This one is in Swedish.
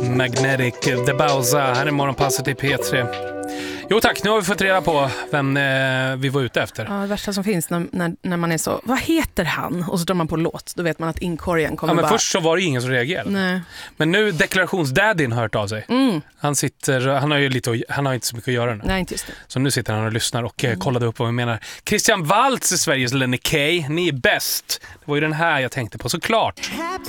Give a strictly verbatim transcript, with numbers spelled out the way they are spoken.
Magnetic The Bowser. Här är morgonpasset i P tre. Jo tack, nu har vi fått reda på vem eh, vi var ute efter. Ja, det värsta som finns när, när, när man är så, vad heter han? Och så drar man på låt, då vet man att inkorgen kommer ja, men bara... först så var det ingen som reagerade. Nej. Men nu deklarationsdaddyn har hört av sig. Mm. Han sitter, han har ju lite, han har inte så mycket att göra nu. Nej, inte just det. Så nu sitter han och lyssnar och mm. kollade upp vad vi menar. Christian Waltz är Sveriges Lenny Kaye. Ni är bäst. Det var ju den här jag tänkte på, såklart.